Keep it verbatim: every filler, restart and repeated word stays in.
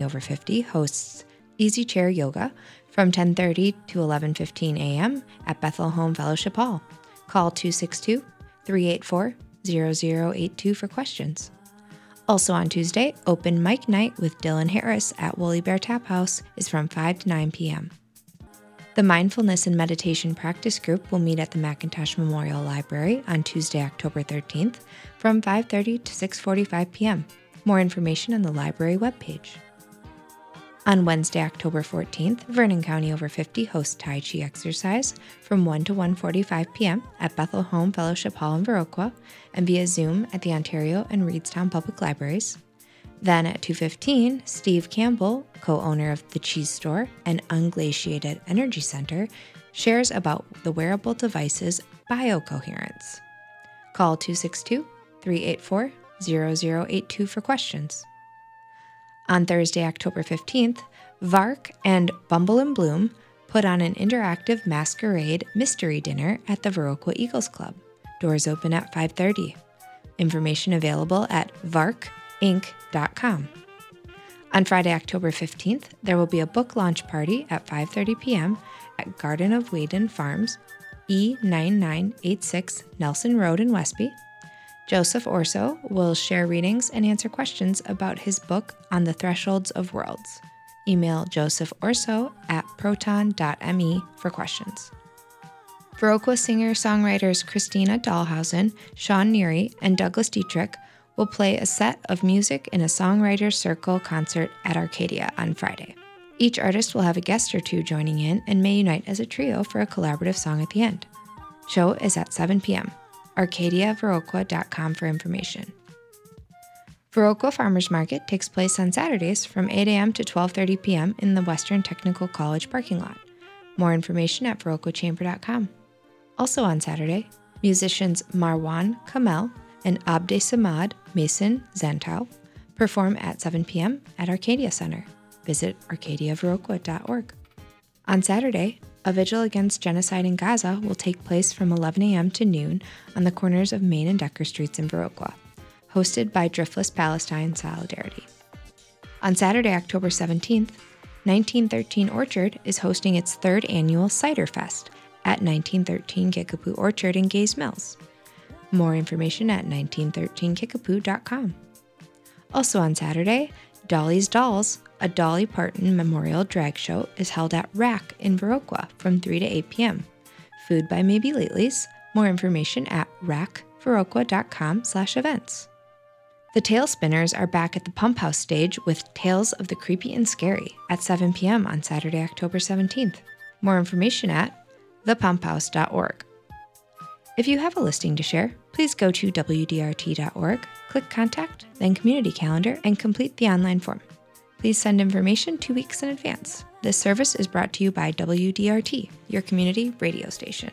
Over fifty hosts Easy Chair Yoga from ten thirty to eleven fifteen a.m. at Bethel Home Fellowship Hall. Call two six two, three eight four, zero zero eight two for questions. Also on Tuesday, open mic night with Dylan Harris at Woolly Bear Tap House is from five to nine p.m. The Mindfulness and Meditation Practice Group will meet at the McIntosh Memorial Library on Tuesday, October thirteenth from five thirty to six forty-five p.m. More information on the library webpage. On Wednesday, October fourteenth, Vernon County Over fifty hosts Tai Chi exercise from one to one forty-five p.m. at Bethel Home Fellowship Hall in Viroqua and via Zoom at the Ontario and Reedstown Public Libraries. Then at two fifteen, Steve Campbell, co-owner of The Cheese Store and Unglaciated Energy Center, shares about the wearable device's biocoherence. Call two six two, three eight four, zero zero eight two for questions. On Thursday, October fifteenth, Vark and Bumble and Bloom put on an interactive masquerade mystery dinner at the Viroqua Eagles Club. Doors open at five thirty. Information available at vark inc dot com. On Friday, October fifteenth, there will be a book launch party at five thirty p.m. at Garden of Whedon Farms, E nine nine eight six Nelson Road in Westby. Joseph Orso will share readings and answer questions about his book On the Thresholds of Worlds. Email josephorso at proton dot m e for questions. Viroqua singer-songwriters Christina Dahlhausen, Sean Neary, and Douglas Dietrich will play a set of music in a Songwriters Circle concert at Arcadia on Friday. Each artist will have a guest or two joining in and may unite as a trio for a collaborative song at the end. Show is at seven p.m. arcadia viroqua dot com for information. Viroqua Farmers Market takes place on Saturdays from eight a.m. to twelve thirty p.m. in the Western Technical College parking lot. More information at viroqua chamber dot com. Also on Saturday, musicians Marwan Kamel and Abde Samad Mason Zantow perform at seven p.m. at Arcadia Center. Visit arcadia viroqua dot org. On Saturday, a vigil against genocide in Gaza will take place from eleven a.m. to noon on the corners of Main and Decker Streets in Viroqua, hosted by Driftless Palestine Solidarity. On Saturday, October seventeenth, nineteen thirteen Orchard is hosting its third annual Cider Fest at nineteen thirteen Kickapoo Orchard in Gays Mills. More information at nineteen thirteen kickapoo dot com. Also on Saturday, Dolly's Dolls, a Dolly Parton Memorial Drag Show, is held at Rack in Viroqua from three to eight p.m. Food by Maybe Latelys. More information at rack viroqua dot com slash events. The Tailspinners are back at the Pump House stage with Tales of the Creepy and Scary at seven p.m. on Saturday, October seventeenth. More information at the pump house dot org. If you have a listing to share, please go to w d r t dot org, click Contact, then Community Calendar, and complete the online form. Please send information two weeks in advance. This service is brought to you by W D R T, your community radio station.